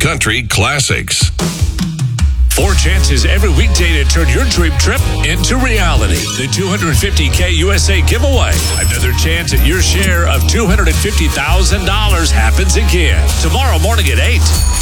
country classics. 4 chances every weekday to turn your dream trip into reality. The $250K USA giveaway. Another chance at your share of $250,000 happens again tomorrow morning at 8.